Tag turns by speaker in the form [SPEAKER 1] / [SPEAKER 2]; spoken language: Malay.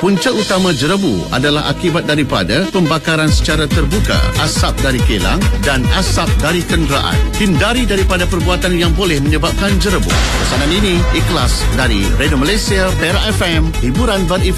[SPEAKER 1] Punca utama jerebu adalah akibat daripada pembakaran secara terbuka, asap dari kilang dan asap dari kenderaan. Hindari daripada perbuatan yang boleh menyebabkan jerebu. Pesanan ini ikhlas dari Radio Malaysia, Perak FM, hiburan